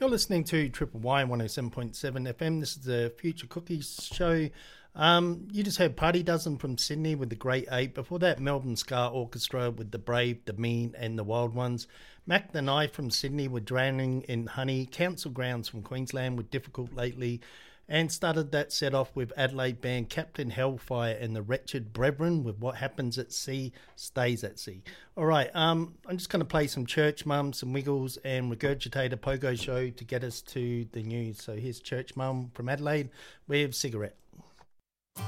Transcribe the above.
You're listening to Triple Y 107.7 FM. This is the Future Cookies show. You just heard Party Dozen from Sydney with the Great Eight. Before that, Melbourne Ska Orchestra with the Brave, the Mean and the Wild Ones. Mac the Knife from Sydney with Drowning in Honey. Council Grounds from Queensland with Difficult Lately. And started that set off with Adelaide band Captain Hellfire and the Wretched Brethren with What Happens at Sea Stays at Sea. All right, I'm just going to play some Church Mum, some Wiggles and Regurgitate a Pogo Show to get us to the news. So here's Church Mum from Adelaide with Cigarette.